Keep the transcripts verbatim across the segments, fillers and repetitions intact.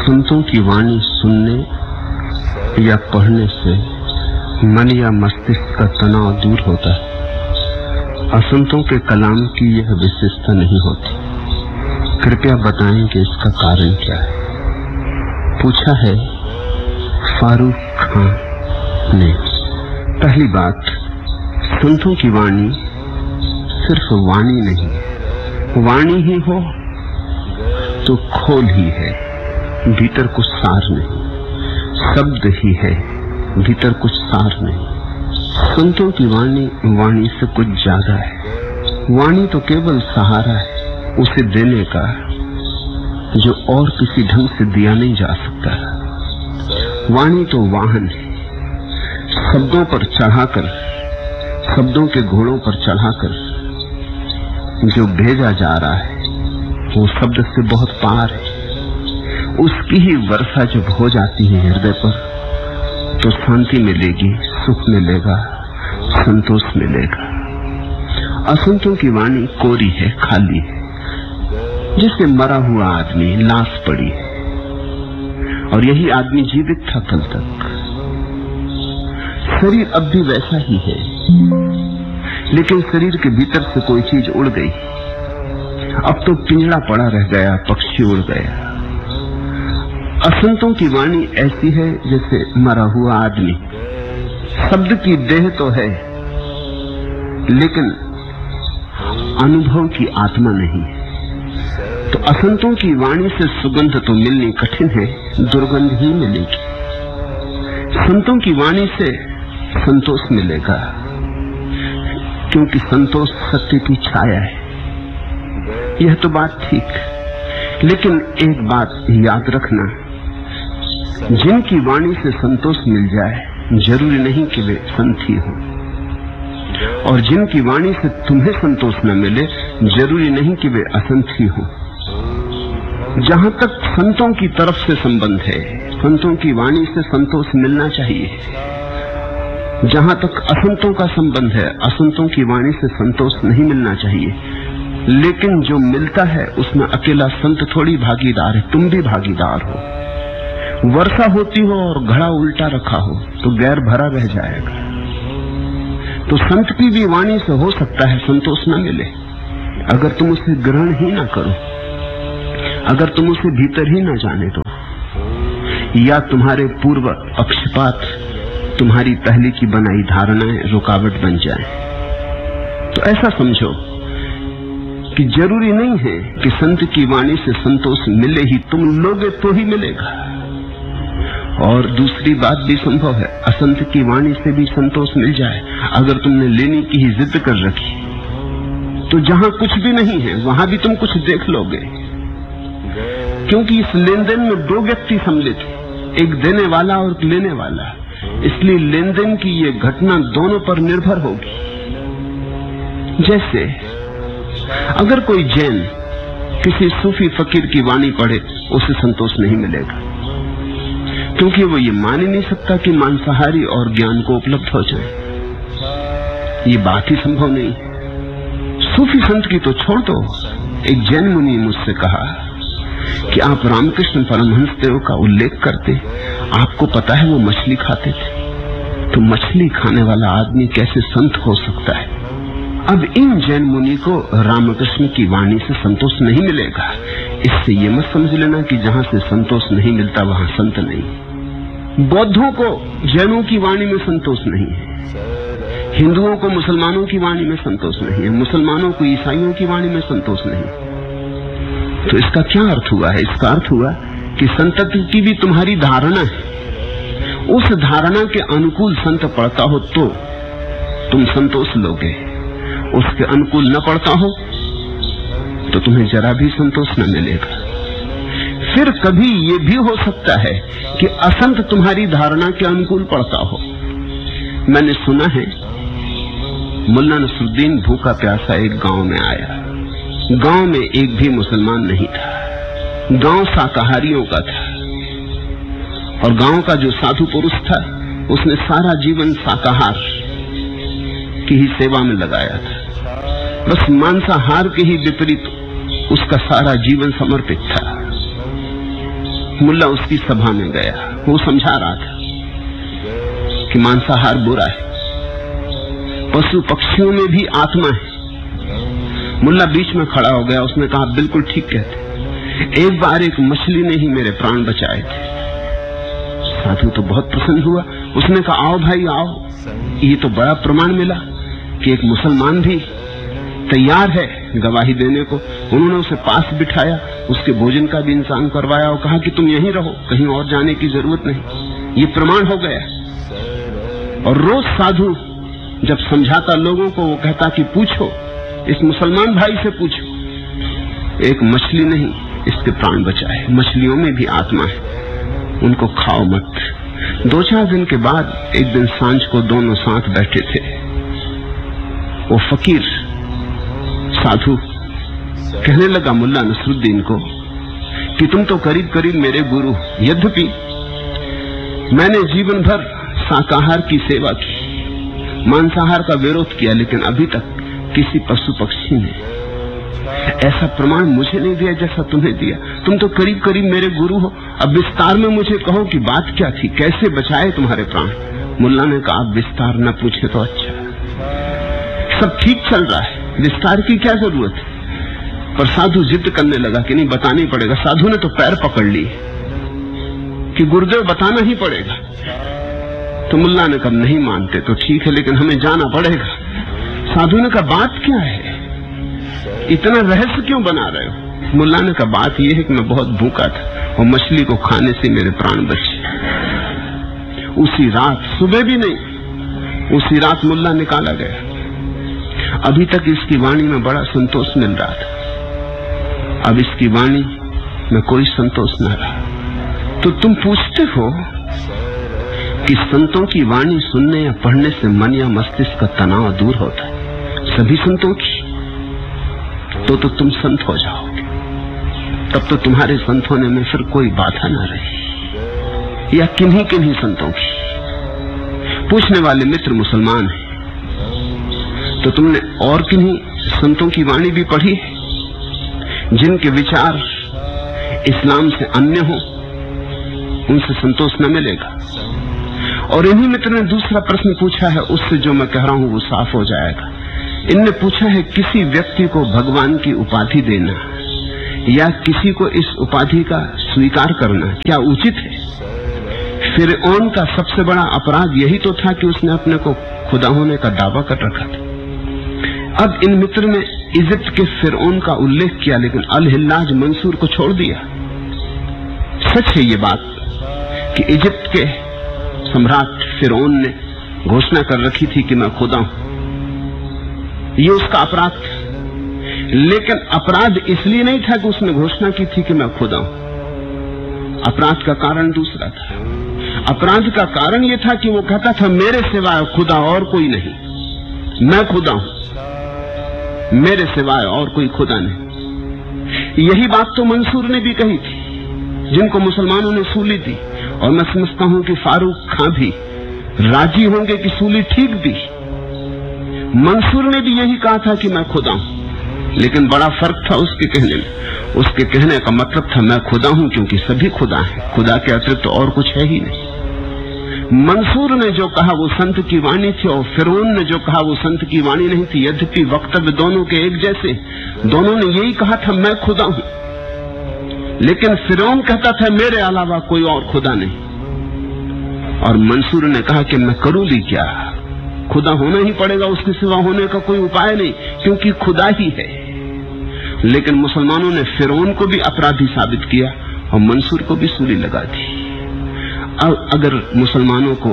संतों की वाणी सुनने या पढ़ने से मन या मस्तिष्क का तनाव दूर होता है। असंतों के कलाम की यह विशेषता नहीं होती। कृपया बताएं कि इसका कारण क्या है। पूछा है फारूक खान ने। पहली बात, संतों की वाणी सिर्फ वाणी नहीं, वाणी ही हो तो खोल ही है, भीतर कुछ सार नहीं। शब्द ही है, भीतर कुछ सार नहीं। संतों की वाणी वाणी से कुछ ज्यादा है। वाणी तो केवल सहारा है उसे देने का जो और किसी ढंग से दिया नहीं जा सकता। वाणी तो वाहन है, शब्दों पर चढ़ाकर, शब्दों के घोड़ों पर चढ़ाकर जो भेजा जा रहा है वो शब्द से बहुत पार है। उसकी ही वर्षा जब हो जाती है हृदय पर तो शांति मिलेगी, सुख मिलेगा, संतोष मिलेगा। असंतों की वाणी कोरी है, खाली है, जैसे मरा हुआ आदमी, लाश पड़ी है और यही आदमी जीवित था कल तक। शरीर अब भी वैसा ही है, लेकिन शरीर के भीतर से कोई चीज उड़ गई। अब तो पिंजड़ा पड़ा रह गया, पक्षी उड़ गया। असंतों की वाणी ऐसी है जैसे मरा हुआ आदमी। शब्द की देह तो है लेकिन अनुभव की आत्मा नहीं। तो असंतों की वाणी से सुगंध तो मिलनी कठिन है, दुर्गंध ही मिलेगी। संतों की वाणी से संतोष मिलेगा, क्योंकि संतोष सत्य की छाया है। यह तो बात ठीक, लेकिन एक बात याद रखना, जिनकी वाणी से संतोष मिल जाए जरूरी नहीं कि वे संत ही हों, और जिनकी वाणी से तुम्हें संतोष न मिले जरूरी नहीं कि वे असंत ही हों। जहां तक संतों की तरफ से संबंध है, संतों की वाणी से संतोष मिलना चाहिए। जहां तक असंतों का संबंध है, असंतों की वाणी से संतोष नहीं मिलना चाहिए। लेकिन जो मिलता है उसमें अकेला संत थोड़ी भागीदार है, तुम भी भागीदार हो। वर्षा होती हो और घड़ा उल्टा रखा हो तो गैर भरा रह जाएगा। तो संत की भी वाणी से हो सकता है संतोष न मिले, अगर तुम उसे ग्रहण ही ना करो, अगर तुम उसे भीतर ही ना जाने दो, या तुम्हारे पूर्व पक्षपात, तुम्हारी पहले की बनाई धारणाएं रुकावट बन जाएं। तो ऐसा समझो कि जरूरी नहीं है कि संत की वाणी से संतोष मिले ही, तुम लोगे तो ही मिलेगा। और दूसरी बात भी संभव है, असंत की वाणी से भी संतोष मिल जाए। अगर तुमने लेने की ही जिद कर रखी तो जहां कुछ भी नहीं है वहां भी तुम कुछ देख लोगे, क्योंकि इस लेन देन में दो व्यक्ति सम्मिलित हैं, एक देने वाला और एक लेने वाला। इसलिए लेन देन की ये घटना दोनों पर निर्भर होगी। जैसे अगर कोई जैन किसी सूफी फकीर की वाणी पढ़े, उसे संतोष नहीं मिलेगा, क्योंकि वो ये मान ही नहीं सकता कि मांसाहारी और ज्ञान को उपलब्ध हो जाए। ये बात ही संभव नहीं है। सूफी संत की तो छोड़ दो। एक जैन मुनि मुझसे कहा कि आप रामकृष्ण परमहंस देव का उल्लेख करते, आपको पता है वो मछली खाते थे, तो मछली खाने वाला आदमी कैसे संत हो सकता है? अब इन जैन मुनि को रामकृष्ण की वाणी से संतोष नहीं मिलेगा। इससे ये मत समझ लेना कि जहां से संतोष नहीं मिलता वहां संत नहीं। बौद्धों को जैनों की वाणी में संतोष नहीं है, हिंदुओं को मुसलमानों की वाणी में संतोष नहीं है, मुसलमानों को ईसाइयों की वाणी में संतोष नहीं। तो इसका क्या अर्थ हुआ है? इसका अर्थ हुआ कि संतत्व की भी तुम्हारी धारणा है, उस धारणा के अनुकूल संत पढ़ता हो तो तुम संतोष लोगे, उसके अनुकूल न पढ़ता हो तो तुम्हें जरा भी संतोष न मिलेगा। फिर कभी ये भी हो सकता है कि असंत तुम्हारी धारणा के अनुकूल पढ़ता हो। मैंने सुना है मुल्ला नसरुद्दीन भूखा प्यासा एक गांव में आया। गांव में एक भी मुसलमान नहीं था, गांव शाकाहारियों का था, और गांव का जो साधु पुरुष था उसने सारा जीवन शाकाहार की ही सेवा में लगाया था। बस मांसाहार के ही विपरीत उसका सारा जीवन समर्पित था। मुल्ला उसकी सभा में गया। वो समझा रहा था कि मांसाहार बुरा है, पशु पक्षियों में भी आत्मा है। मुल्ला बीच में खड़ा हो गया। उसने कहा, बिल्कुल ठीक कहते, एक बार एक मछली ने ही मेरे प्राण बचाए थे। साधु तो बहुत प्रसन्न हुआ। उसने कहा, आओ भाई आओ, ये तो बड़ा प्रमाण मिला कि एक मुसलमान भी तैयार है गवाही देने को। उन्होंने उसे पास बिठाया, उसके भोजन का भी इंतजाम करवाया और कहा कि तुम यहीं रहो, कहीं और जाने की जरूरत नहीं। ये प्रमाण हो गया। और रोज साधु जब समझाता लोगों को, वो कहता कि पूछो, इस मुसलमान भाई से पूछो, एक मछली नहीं इसके प्राण बचाए। मछलियों में भी आत्मा है, उनको खाओ मत। दो चार दिन के बाद एक दिन सांझ को दोनों साथ बैठे थे। वो फकीर साधु कहने लगा मुल्ला नसरुद्दीन को कि तुम तो करीब करीब मेरे गुरु, यद्यपि मैंने जीवन भर शाकाहार की सेवा की, मांसाहार का विरोध किया, लेकिन अभी तक किसी पशु पक्षी ने ऐसा प्रमाण मुझे नहीं दिया जैसा तुम्हें दिया। तुम तो करीब करीब मेरे गुरु हो। अब विस्तार में मुझे कहो कि बात क्या थी, कैसे बचाए तुम्हारे प्राण। मुल्ला ने कहा, आप विस्तार न पूछे तो अच्छा, सब ठीक चल रहा है, विस्तार की क्या जरूरत है। पर साधु जिद करने लगा कि नहीं, बताना ही पड़ेगा। साधु ने तो पैर पकड़ लिए कि गुरुदेव बताना ही पड़ेगा। तो मुल्ला ने कहा, नहीं मानते तो ठीक है, लेकिन हमें जाना पड़ेगा। साधु ने कहा, बात क्या है, इतना रहस्य क्यों बना रहे हो। मुल्ला ने कहा, बात यह है कि मैं बहुत भूखा था और मछली को खाने से मेरे प्राण बचे। उसी रात, सुबह भी नहीं, उसी रात मुल्ला निकाला गया। अभी तक इसकी वाणी में बड़ा संतोष मिल रहा था, अब इसकी वाणी में कोई संतोष न रहा। तो तुम पूछते हो कि संतों की वाणी सुनने या पढ़ने से मन या मस्तिष्क का तनाव दूर होता है। सभी संतों की, तो तो तुम संत हो जाओगे, तब तो तुम्हारे संत होने में फिर कोई बाधा ना रही। या किन्हीं किन्हीं संतों की। पूछने वाले मित्र मुसलमान हैं, तो तुमने और किन्हीं संतों की वाणी भी पढ़ी है जिनके विचार इस्लाम से अन्य हो, उनसे संतोष न मिलेगा। और इन्हीं मित्र ने दूसरा प्रश्न पूछा है, उससे जो मैं कह रहा हूं वो साफ हो जाएगा। इनने पूछा है, किसी व्यक्ति को भगवान की उपाधि देना या किसी को इस उपाधि का स्वीकार करना क्या उचित है। फिरौन का सबसे बड़ा अपराध यही तो था कि उसने अपने को खुदा होने का दावा कर रखा था। अब इन मित्र ने इजिप्ट के फिरौन का उल्लेख किया, लेकिन अल हिल्लाज मंसूर को छोड़ दिया। सच है ये बात कि इजिप्ट के सम्राट फिरौन ने घोषणा कर रखी थी कि मैं खुदा हूं, ये उसका अपराध था। लेकिन अपराध इसलिए नहीं था कि उसने घोषणा की थी कि मैं खुदा हूं। अपराध का कारण दूसरा था। अपराध का कारण यह था कि वो कहता था, मेरे सिवाय खुदा और कोई नहीं, मैं खुदा हूं, मेरे सिवाय और कोई खुदा नहीं। यही बात तो मंसूर ने भी कही थी, जिनको मुसलमानों ने सूली दी। और मैं समझता हूं कि फारूक खां भी राजी होंगे कि सूली ठीक दी। मंसूर ने भी यही कहा था कि मैं खुदा हूं, लेकिन बड़ा फर्क था उसके कहने में। उसके कहने का मतलब था, मैं खुदा हूं क्योंकि सभी खुदा हैं, खुदा के अतिरिक्त तो और कुछ है ही नहीं। मंसूर ने जो कहा वो संत की वाणी थी, और फिरौन ने जो कहा वो संत की वाणी नहीं थी। यद्यपि वक्तव्य दोनों के एक जैसे, दोनों ने यही कहा था, मैं खुदा हूं। लेकिन फिरौन कहता था, मेरे अलावा कोई और खुदा नहीं। और मंसूर ने कहा कि मैं करूं भी क्या, खुदा होना ही पड़ेगा, उसके सिवा होने का कोई उपाय नहीं, क्योंकि खुदा ही है। लेकिन मुसलमानों ने फिरौन को भी अपराधी साबित किया और मंसूर को भी सूली लगा दी। अब अगर मुसलमानों को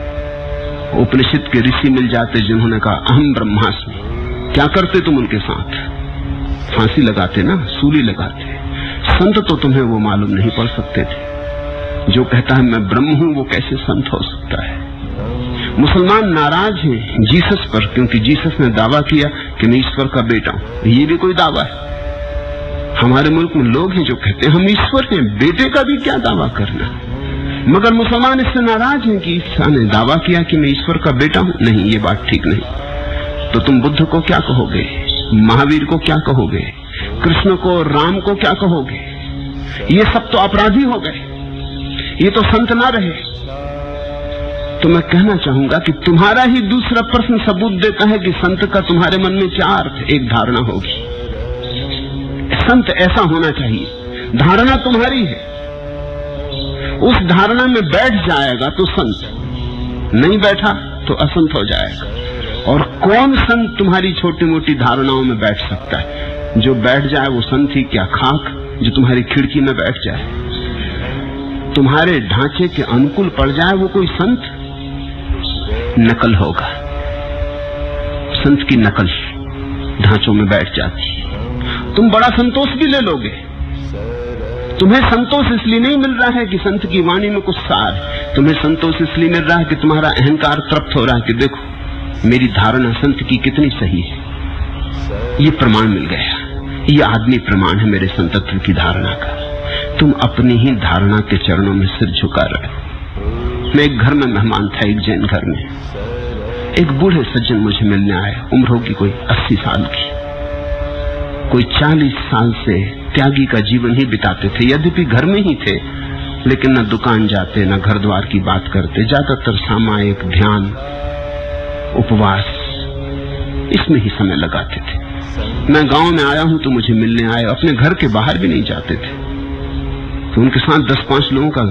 उपनिषद के ऋषि मिल जाते जिन्होंने कहा अहम ब्रह्मास्मि, क्या करते तुम उनके साथ? फांसी लगाते ना, सूली लगाते। संत तो तुम्हें वो मालूम नहीं पड़ सकते थे। जो कहता है मैं ब्रह्म हूं वो कैसे संत हो सकता है? मुसलमान नाराज हैं जीसस पर, क्योंकि जीसस ने दावा किया कि मैं ईश्वर का बेटा हूं। ये भी कोई दावा है? हमारे मुल्क में लोग हैं जो कहते हैं हम ईश्वर हैं, बेटे का भी क्या दावा करना। मगर मुसलमान इससे नाराज हैं कि ईसा ने दावा किया कि मैं ईश्वर का बेटा हूं। नहीं, ये बात ठीक नहीं। तो तुम बुद्ध को क्या कहोगे, महावीर को क्या कहोगे, कृष्ण को, राम को क्या कहोगे? ये सब तो अपराधी हो गए। ये तो संत ना रहे। तो मैं कहना चाहूंगा कि तुम्हारा ही दूसरा प्रश्न सबूत देता है कि संत का तुम्हारे मन में क्या अर्थ, एक धारणा होगी। संत ऐसा होना चाहिए, धारणा तुम्हारी है। उस धारणा में बैठ जाएगा तो संत, नहीं बैठा तो असंत हो जाएगा। और कौन संत तुम्हारी छोटी मोटी धारणाओं में बैठ सकता है? जो बैठ जाए वो संत ही क्या, खाक जो तुम्हारी खिड़की में बैठ जाए, तुम्हारे ढांचे के अनुकूल पड़ जाए, वो कोई संत? नकल होगा। संत की नकल ढांचों में बैठ जाती है। तुम बड़ा संतोष भी ले लोगे, तुम्हें संतोष इसलिए नहीं मिल रहा है कि संत की वाणी में कुछ सार, तुम्हें संतोष इसलिए मिल रहा है कि तुम्हारा अहंकार तृप्त हो रहा है कि देखो मेरी धारणा संत की कितनी सही है। ये प्रमाण मिल गया, ये आदमी प्रमाण है मेरे संतत्व की धारणा का। तुम अपनी ही धारणा के चरणों में सिर झुका रहे। मैं एक घर में मेहमान था, एक जैन घर में। एक बूढ़े सज्जन मुझे मिलने आए, उम्र होगी कोई अस्सी साल की। कोई चालीस साल से त्यागी का जीवन ही बिताते थे, यद्यपि घर में ही थे, लेकिन न दुकान जाते न घर द्वार की बात करते, ज्यादातर सामायिक ध्यान, उपवास, इसमें ही समय लगाते थे। मैं गांव में आया हूं तो मुझे मिलने आए, अपने घर के बाहर भी नहीं जाते थे। तो उनके साथ दस पांच लोगों का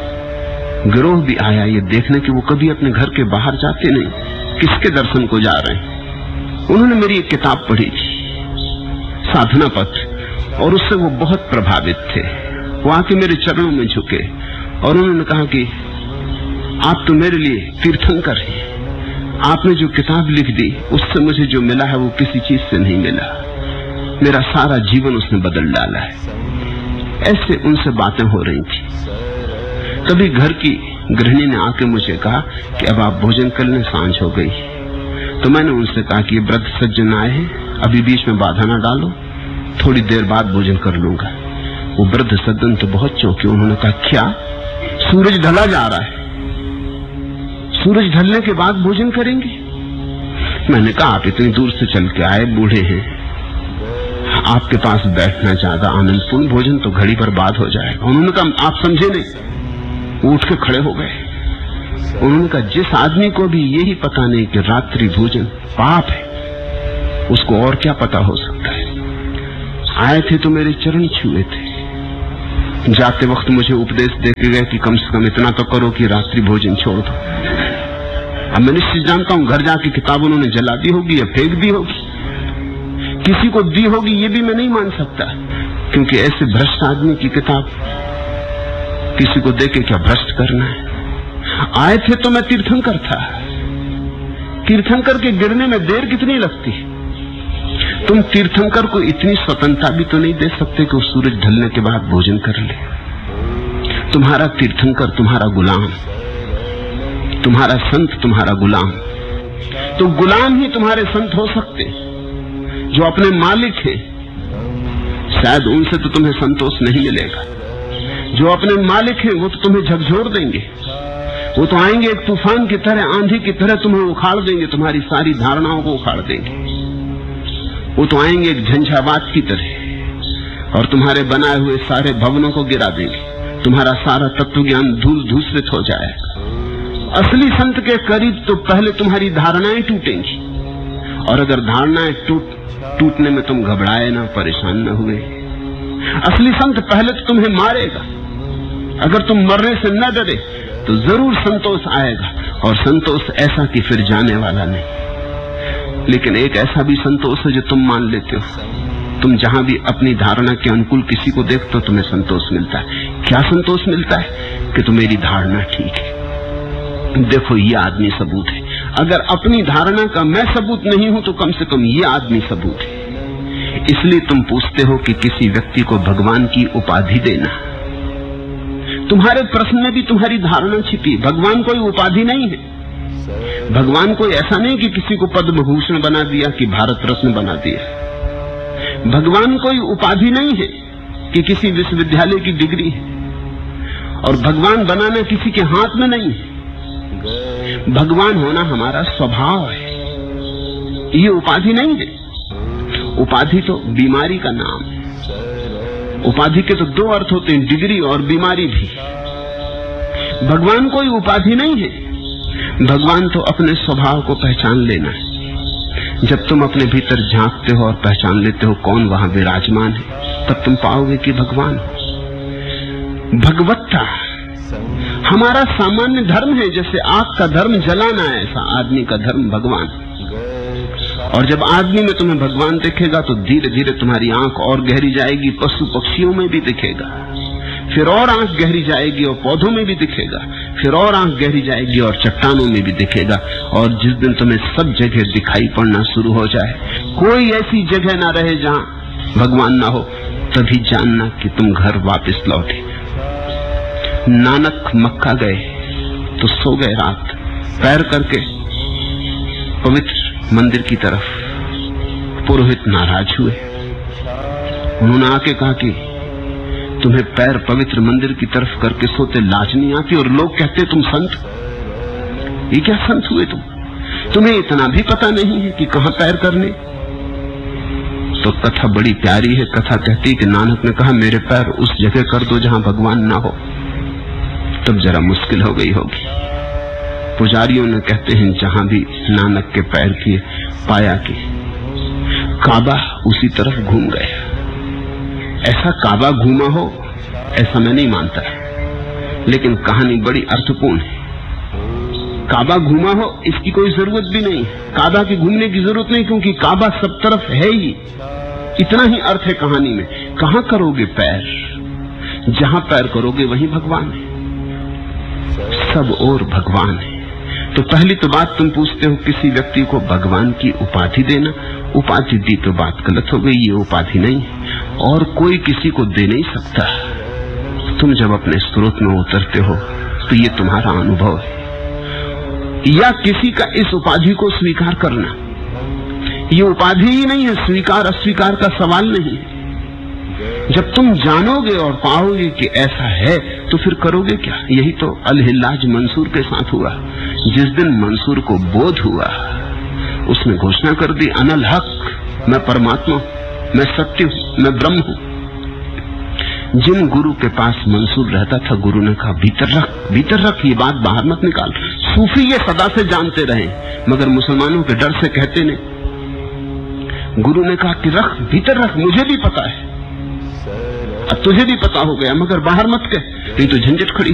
गिरोह भी आया ये देखने कि वो कभी अपने घर के बाहर जाते नहीं, किसके दर्शन को जा रहे हैं। उन्होंने मेरी एक किताब पढ़ी थी, साधना पत्र, और उससे वो बहुत प्रभावित थे। वो आके मेरे चरणों में झुके और उन्होंने कहा कि आप तो मेरे लिए तीर्थंकर हैं, आपने जो किताब लिख दी उससे मुझे जो मिला है वो किसी चीज से नहीं मिला, मेरा सारा जीवन उसने बदल डाला है। ऐसे उनसे बातें हो रही थी। तभी घर की गृहिणी ने आके मुझे कहा कि अब आप भोजन कर लें, सांझ हो गई। तो मैंने उनसे कहा कि ये वृद्ध सज्जन आए हैं, अभी बीच में बाधा ना डालो, थोड़ी देर बाद भोजन कर लूंगा। वो वृद्ध सज्जन तो बहुत चौंके, उन्होंने कहा क्या, सूरज ढला जा रहा है, सूरज ढलने के बाद भोजन करेंगे? मैंने कहा आप इतनी दूर से चल के आए, बूढ़े हैं, आपके पास बैठना ज्यादा आनंदपूर्ण, भोजन तो घड़ी पर बाद हो जाएगा। उन्होंने कहा आप समझे नहीं। वो उठ के खड़े हो गए। उन्होंने कहा जिस आदमी को भी यही पता नहीं कि रात्रि भोजन पाप है, उसको और क्या पता हो सकता है। आए थे तो मेरे चरण छुए थे, जाते वक्त मुझे उपदेश देके गए कि कम से कम इतना तो करो कि रात्रि भोजन छोड़ दो। अब मैं निश्चित जानता हूं घर जाके किताब उन्होंने जला दी होगी या फेंक दी होगी, किसी को दी होगी, ये भी मैं नहीं मान सकता, क्योंकि ऐसे भ्रष्ट आदमी की किताब किसी को देके क्या भ्रष्ट करना है। आए थे तो मैं तीर्थंकर था, तीर्थंकर के गिरने में देर कितनी लगती। तुम तीर्थंकर को इतनी स्वतंत्रता भी तो नहीं दे सकते कि वो सूरज ढलने के बाद भोजन कर ले। तुम्हारा तीर्थंकर तुम्हारा गुलाम, तुम्हारा संत तुम्हारा गुलाम। तो गुलाम ही तुम्हारे संत हो सकते, जो अपने मालिक हैं। शायद उनसे तो तुम्हें संतोष नहीं मिलेगा। जो अपने मालिक हैं वो तो तुम्हें झकझोर देंगे, वो तो आएंगे एक तूफान की तरह, आंधी की तरह तुम्हें उखाड़ देंगे, तुम्हारी सारी धारणाओं को उखाड़ देंगे। वो तो आएंगे एक झंझावात की तरह और तुम्हारे बनाए हुए सारे भवनों को गिरा देंगे, तुम्हारा सारा तत्व ज्ञान धूल धूसरित हो जाएगा। असली संत के करीब तो पहले तुम्हारी धारणाएं टूटेंगी, और अगर धारणाएं टूट टूटने में तुम घबराए ना, परेशान न हुए, असली संत पहले तो तुम्हें मारेगा। अगर तुम मरने से न डरे तो जरूर संतोष आएगा, और संतोष ऐसा कि फिर जाने वाला नहीं। लेकिन एक ऐसा भी संतोष है जो तुम मान लेते हो। तुम जहां भी अपनी धारणा के अनुकूल किसी को देखते हो तुम्हें संतोष मिलता है। क्या संतोष मिलता है? कि तुम्हारी धारणा ठीक है। देखो ये आदमी सबूत है। अगर अपनी धारणा का मैं सबूत नहीं हूं तो कम से कम ये आदमी सबूत है। इसलिए तुम पूछते हो कि किसी व्यक्ति को भगवान की उपाधि देना। तुम्हारे प्रश्न में भी तुम्हारी धारणा छिपी। भगवान कोई उपाधि नहीं है। भगवान कोई ऐसा नहीं कि किसी को पद्म भूषण बना दिया कि भारत रत्न बना दिया। भगवान कोई उपाधि नहीं है कि किसी विश्वविद्यालय की डिग्री है, और भगवान बनाना किसी के हाथ में नहीं है। भगवान होना हमारा स्वभाव है, ये उपाधि नहीं है। उपाधि तो बीमारी का नाम है। उपाधि के तो दो अर्थ होते हैं, डिग्री और बीमारी भी। भगवान कोई उपाधि नहीं है। भगवान तो अपने स्वभाव को पहचान लेना है। जब तुम अपने भीतर झांकते हो और पहचान लेते हो कौन वहां विराजमान है, तब तुम पाओगे कि भगवान हो। भगवत्ता हमारा सामान्य धर्म है। जैसे आग का धर्म जलाना है, ऐसा आदमी का धर्म भगवान। और जब आदमी में तुम्हें भगवान दिखेगा तो धीरे धीरे तुम्हारी आंख और गहरी जाएगी, पशु पक्षियों में भी दिखेगा, फिर और आंख गहरी जाएगी और पौधों में भी दिखेगा, फिर और आंख गहरी जाएगी और चट्टानों में भी दिखेगा। और जिस दिन तुम्हें सब जगह दिखाई पड़ना शुरू हो जाए, कोई ऐसी जगह ना रहे जहां भगवान ना हो, तभी जानना कि तुम घर वापस लौटे। नानक मक्का गए तो सो गए रात, पैर करके पवित्र मंदिर की तरफ। पुरोहित नाराज हुए। उन्होंने आके कहा कि तुम्हें पैर पवित्र मंदिर की तरफ करके सोते लाज नहीं आती? और लोग कहते तुम संत। ये क्या संत हुए तुम? तुम्हें इतना भी पता नहीं है कि कहां पैर करने? तो कथा बड़ी प्यारी है। कथा कहती कि नानक ने कहा मेरे पैर उस जगह कर दो जहां भगवान ना हो। तब जरा मुश्किल हो गई होगी। पुजारियों ने कहते हैं जहां भी नानक के पैर किए, पाया कि काबा उसी तरफ घूम गया। ऐसा काबा घूमा हो ऐसा मैं नहीं मानता, लेकिन कहानी बड़ी अर्थपूर्ण है। काबा घूमा हो इसकी कोई जरूरत भी नहीं, काबा की घूमने की जरूरत नहीं, क्योंकि काबा सब तरफ है ही। इतना ही अर्थ है कहानी में। कहां करोगे पैर? जहां पैर करोगे वहीं भगवान है। सब और भगवान है। तो पहली तो बात तुम पूछते हो किसी व्यक्ति को भगवान की उपाधि देना। उपाधि दी तो बात गलत हो गई। ये उपाधि नहीं है और कोई किसी को दे नहीं सकता। तुम जब अपने स्रोत में उतरते हो तो ये तुम्हारा अनुभव है, या किसी का इस उपाधि को स्वीकार करना। ये उपाधि ही नहीं है, स्वीकार अस्वीकार का सवाल नहीं है। जब तुम जानोगे और पाओगे कि ऐसा है तो फिर करोगे क्या? यही तो अल-हिल्लाज मंसूर के साथ हुआ। जिस दिन मंसूर को बोध हुआ, उसने घोषणा कर दी अनल हक, मैं परमात्मा, मैं सत्य हूं, मैं ब्रह्म हूं। जिन गुरु के पास मंसूर रहता था, गुरु ने कहा भीतर रख, भीतर रख, ये बात बाहर मत निकाल। सूफी ये सदा से जानते रहे, मगर मुसलमानों के डर से कहते नहीं। गुरु ने कहा कि रख, भीतर रख, मुझे भी पता है, अब तुझे भी पता हो गया, मगर बाहर मत कह, नहीं तो झंझट खड़ी